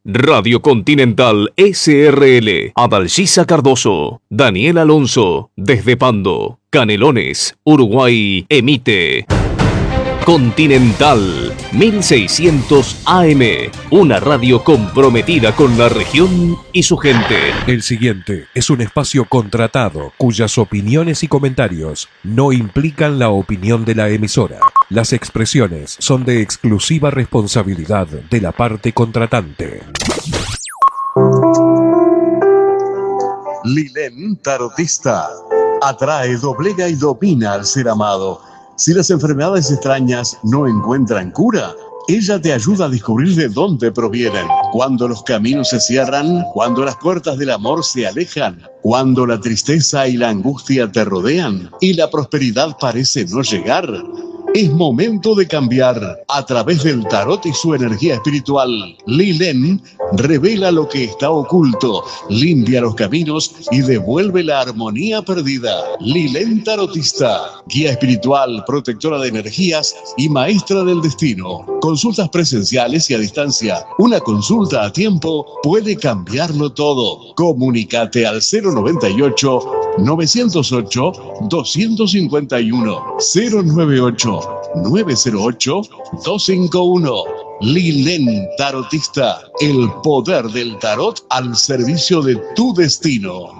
Radio Continental SRL, Adalgisa Cardoso, Daniel Alonso, desde Pando, Canelones, Uruguay, emite Continental 1600 AM, una radio comprometida con la región y su gente. El siguiente es un espacio contratado cuyas opiniones y comentarios no implican la opinión de la emisora. Las expresiones son de exclusiva responsabilidad de la parte contratante. Lilén Tarotista atrae, doblega y domina al ser amado. Si las enfermedades extrañas no encuentran cura, ella te ayuda a descubrir de dónde provienen. Cuando los caminos se cierran, cuando las puertas del amor se alejan, cuando la tristeza y la angustia te rodean y la prosperidad parece no llegar, es momento de cambiar. A través del tarot y su energía espiritual, Lilén revela lo que está oculto, limpia los caminos y devuelve la armonía perdida. Lilén Tarotista, guía espiritual, protectora de energías y maestra del destino. Consultas presenciales y a distancia. Una consulta a tiempo puede cambiarlo todo. Comunícate al 098 908 251 098 908 251. Lilén Tarotista, el poder del tarot al servicio de tu destino.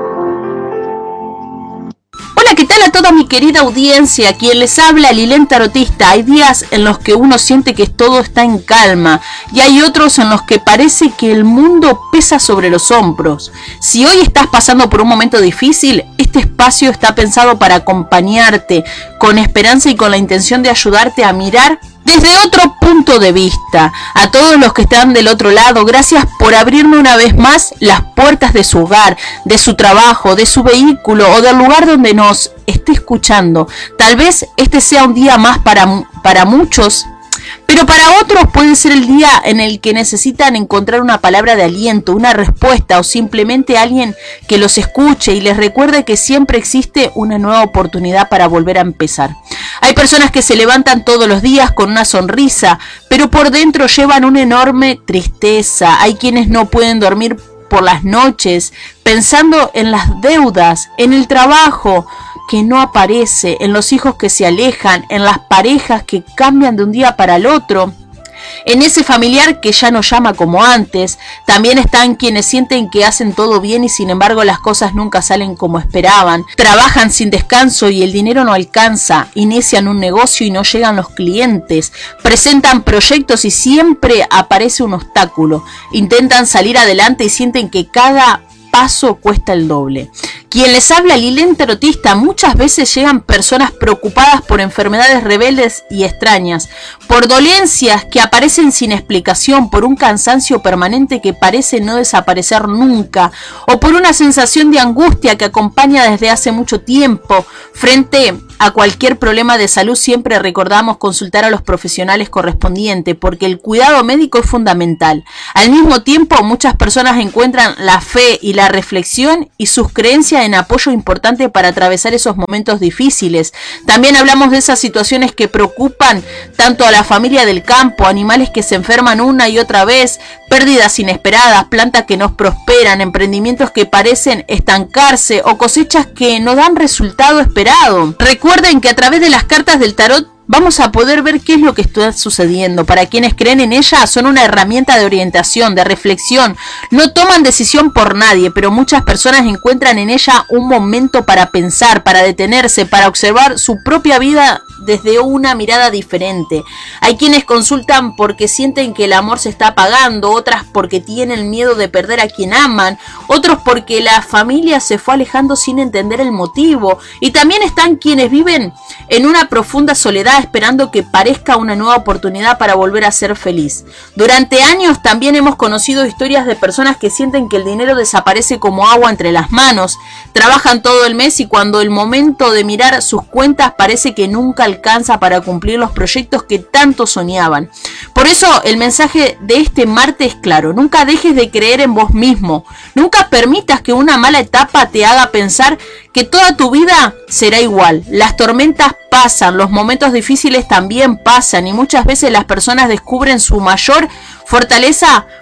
Hola, ¿qué tal a toda mi querida audiencia? Quien les habla, Lilén Tarotista. Hay días en los que uno siente que todo está en calma y hay otros en los que parece que el mundo pesa sobre los hombros. Si hoy estás pasando por un momento difícil, este espacio está pensado para acompañarte con esperanza y con la intención de ayudarte a mirar desde otro punto de vista. A todos los que están del otro lado, gracias por abrirme una vez más las puertas de su hogar, de su trabajo, de su vehículo o del lugar donde nos esté escuchando. Tal vez este sea un día más para muchos, pero para otros puede ser el día en el que necesitan encontrar una palabra de aliento, una respuesta o simplemente alguien que los escuche y les recuerde que siempre existe una nueva oportunidad para volver a empezar. Hay personas que se levantan todos los días con una sonrisa, pero por dentro llevan una enorme tristeza. Hay quienes no pueden dormir por las noches pensando en las deudas, en el trabajo que no aparece, en los hijos que se alejan, en las parejas que cambian de un día para el otro, en ese familiar que ya no llama como antes. También están quienes sienten que hacen todo bien y sin embargo las cosas nunca salen como esperaban. Trabajan sin descanso y el dinero no alcanza. Inician un negocio y no llegan los clientes. Presentan proyectos y siempre aparece un obstáculo. Intentan salir adelante y sienten que cada paso cuesta el doble. Quien les habla, Lilén Tarotista. Muchas veces llegan personas preocupadas por enfermedades rebeldes y extrañas, por dolencias que aparecen sin explicación, por un cansancio permanente que parece no desaparecer nunca, o por una sensación de angustia que acompaña desde hace mucho tiempo. Frente a cualquier problema de salud siempre recordamos consultar a los profesionales correspondientes, porque el cuidado médico es fundamental. Al mismo tiempo, muchas personas encuentran la fe y la reflexión y sus creencias en apoyo importante para atravesar esos momentos difíciles. También hablamos de esas situaciones que preocupan tanto a la familia del campo, animales que se enferman una y otra vez, pérdidas inesperadas, plantas que no prosperan, emprendimientos que parecen estancarse o cosechas que no dan resultado esperado. Recuerden que a través de las cartas del tarot vamos a poder ver qué es lo que está sucediendo. Para quienes creen en ella, son una herramienta de orientación, de reflexión. No toman decisión por nadie, pero muchas personas encuentran en ella un momento para pensar, para detenerse, para observar su propia vida desde una mirada diferente. Hay quienes consultan porque sienten que el amor se está apagando, otras porque tienen miedo de perder a quien aman, otros porque la familia se fue alejando sin entender el motivo. Y también están quienes viven en una profunda soledad esperando que parezca una nueva oportunidad para volver a ser feliz. Durante años también hemos conocido historias de personas que sienten que el dinero desaparece como agua entre las manos. Trabajan todo el mes y cuando el momento de mirar sus cuentas parece que nunca alcanza para cumplir los proyectos que tanto soñaban. Por eso el mensaje de este martes es claro: nunca dejes de creer en vos mismo, nunca permitas que una mala etapa te haga pensar que toda tu vida será igual. Las tormentas pasan, los momentos difíciles también pasan y muchas veces las personas descubren su mayor fortaleza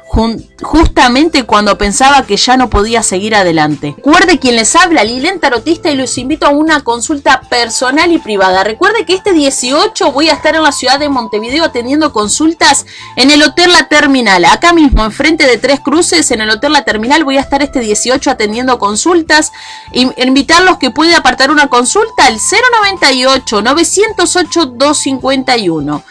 justamente cuando pensaba que ya no podía seguir adelante. Recuerde quien les habla, Lilén Tarotista, y los invito a una consulta personal y privada. Recuerde que este 18 voy a estar en la ciudad de Montevideo atendiendo consultas en el Hotel La Terminal. Acá mismo, enfrente de Tres Cruces, en el Hotel La Terminal, voy a estar este 18 atendiendo consultas. Invitarlos que puede apartar una consulta al 098-908-251.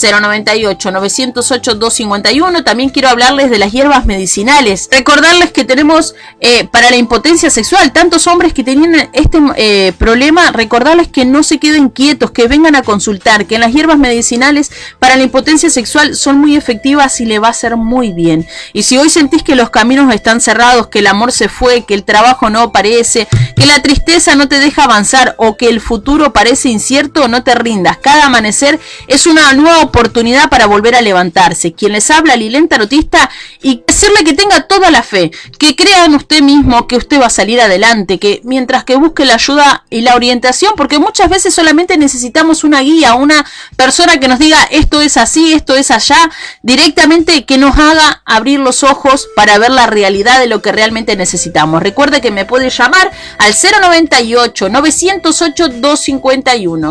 098-908-251. También quiero hablarles de las hierbas medicinales. Recordarles que tenemos para la impotencia sexual, tantos hombres que tenían este problema, recordarles que no se queden quietos, que vengan a consultar, que en las hierbas medicinales para la impotencia sexual son muy efectivas y le va a hacer muy bien. Y si hoy sentís que los caminos están cerrados, que el amor se fue, que el trabajo no aparece, que la tristeza no te deja avanzar o que el futuro parece incierto, no te rindas. Cada amanecer es una nueva oportunidad para volver a levantarse. Quien les habla, Lilén Tarotista, y decirle que tenga toda la fe, que crea en usted mismo, que usted va a salir adelante, que mientras que busque la ayuda y la orientación, porque muchas veces solamente necesitamos una guía, una persona que nos diga esto es así, esto es allá, directamente que nos haga abrir los ojos para ver la realidad de lo que realmente necesitamos. Recuerde que me puede llamar al 098-908-251,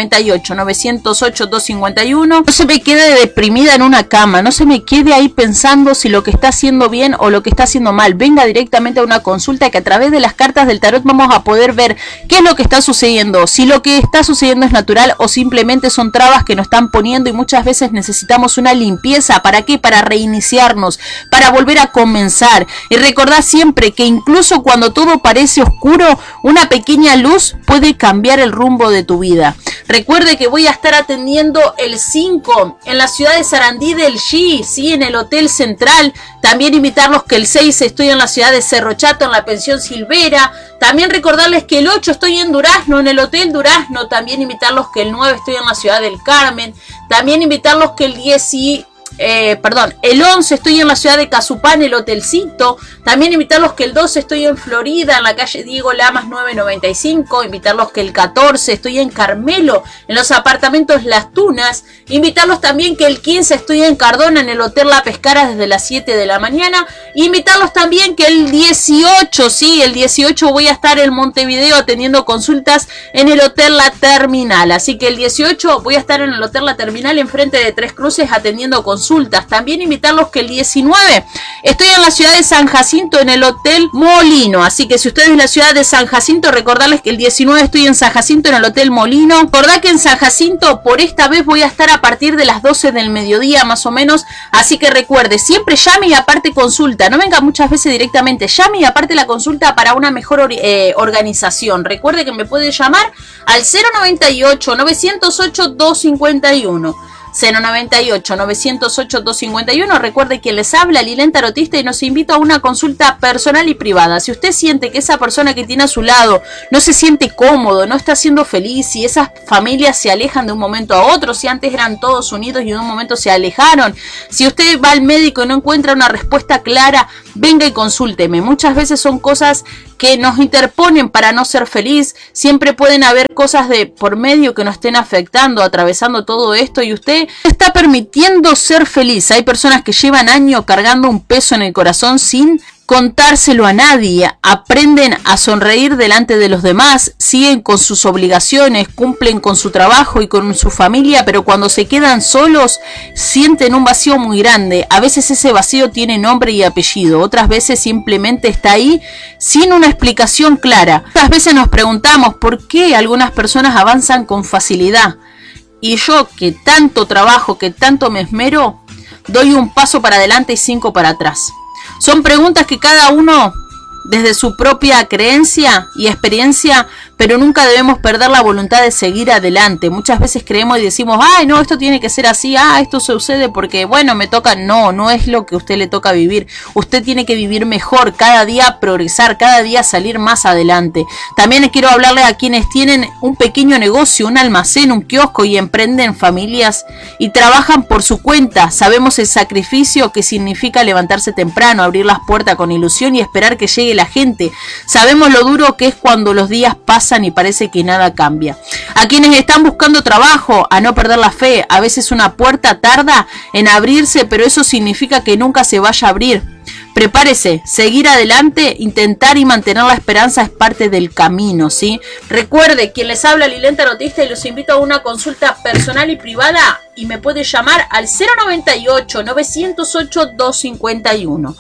098-908-251. No se me quede deprimida en una cama, no se me quede ahí pensando si lo que está haciendo bien o lo que está haciendo mal. Venga directamente a una consulta que a través de las cartas del tarot vamos a poder ver qué es lo que está sucediendo, si lo que está sucediendo es natural o simplemente son trabas que nos están poniendo, y muchas veces necesitamos una limpieza. ¿Para qué? Para reiniciarnos, para volver a comenzar. Y recordad siempre que incluso cuando todo parece oscuro, una pequeña luz puede cambiar el rumbo de tu vida. Recuerde que voy a estar atendiendo el 5 en la ciudad de Sarandí del G, ¿sí? En el Hotel Central. También invitarlos que el 6 estoy en la ciudad de Cerro Chato, en la pensión Silvera. También recordarles que el 8 estoy en Durazno, en el Hotel Durazno. También invitarlos que el 9 estoy en la ciudad del Carmen. También invitarlos que el 10 el 11 estoy en la ciudad de Cazupá, en el Hotelcito. También invitarlos que el 12 estoy en Florida, en la calle Diego Lamas 995. Invitarlos que el 14 estoy en Carmelo, en los apartamentos Las Tunas. Invitarlos también que el 15 estoy en Cardona, en el Hotel La Pescara, desde las 7 de la mañana. Invitarlos también que el 18, sí, el 18 voy a estar en Montevideo atendiendo consultas en el Hotel La Terminal. Así que el 18 voy a estar en el Hotel La Terminal, enfrente de Tres Cruces, atendiendo consultas. También invitarlos que el 19 estoy en la ciudad de San Jacinto, en el Hotel Molino. Así que si ustedes en la ciudad de San Jacinto, recordarles que el 19 estoy en San Jacinto, en el Hotel Molino. Recordad que en San Jacinto por esta vez voy a estar a partir de las 12 del mediodía más o menos. Así que recuerde, siempre llame y aparte consulta. No venga muchas veces directamente, llame y aparte la consulta para una mejor organización. Recuerde que me puede llamar al 098-908-251. 098-908-251. Recuerde que les habla, Lilén Tarotista, y nos invito a una consulta personal y privada. Si usted siente que esa persona que tiene a su lado no se siente cómodo, no está siendo feliz, si esas familias se alejan de un momento a otro, si antes eran todos unidos y en un momento se alejaron, si usted va al médico y no encuentra una respuesta clara, venga y consúlteme. Muchas veces son cosas que nos interponen para no ser feliz. Siempre pueden haber cosas de por medio que nos estén afectando, atravesando todo esto, y usted está permitiendo ser feliz. Hay personas que llevan años cargando un peso en el corazón sin contárselo a nadie. Aprenden a sonreír delante de los demás, siguen con sus obligaciones, cumplen con su trabajo y con su familia, pero cuando se quedan solos sienten un vacío muy grande. A veces ese vacío tiene nombre y apellido, otras veces simplemente está ahí sin una explicación clara. Otras veces nos preguntamos por qué algunas personas avanzan con facilidad y yo, que tanto trabajo, que tanto me esmero, doy un paso para adelante y 5 para atrás. Son preguntas que cada uno, desde su propia creencia y experiencia, pero nunca debemos perder la voluntad de seguir adelante. Muchas veces creemos y decimos, ay no, esto tiene que ser así, esto sucede porque bueno, me toca. No es lo que a usted le toca vivir. Usted tiene que vivir mejor, cada día progresar, cada día salir más adelante. También quiero hablarle a quienes tienen un pequeño negocio, un almacén, un kiosco y emprenden familias y trabajan por su cuenta. Sabemos el sacrificio que significa levantarse temprano, abrir las puertas con ilusión y esperar que llegue la gente. Sabemos lo duro que es cuando los días pasan pasan y parece que nada cambia. A quienes están buscando trabajo, a no perder la fe. A veces una puerta tarda en abrirse, pero eso significa que nunca se vaya a abrir. Prepárese, seguir adelante, intentar y mantener la esperanza es parte del camino, ¿sí? Recuerde, quien les habla, Lilian Tarotista, y los invito a una consulta personal y privada, y me puede llamar al 098-908-251.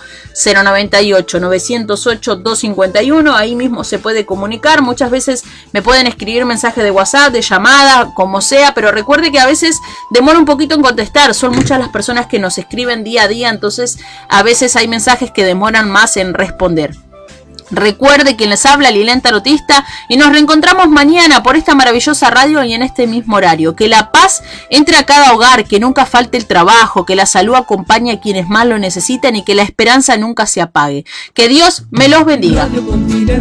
098-908-251, ahí mismo se puede comunicar. Muchas veces me pueden escribir mensajes de WhatsApp, de llamada, como sea, pero recuerde que a veces demora un poquito en contestar. Son muchas las personas que nos escriben día a día, entonces a veces hay mensajes que demoran más en responder. Recuerde quien les habla, Lilian Tarotista, y nos reencontramos mañana por esta maravillosa radio y en este mismo horario. Que la paz entre a cada hogar, que nunca falte el trabajo, que la salud acompañe a quienes más lo necesitan y que la esperanza nunca se apague. Que Dios me los bendiga.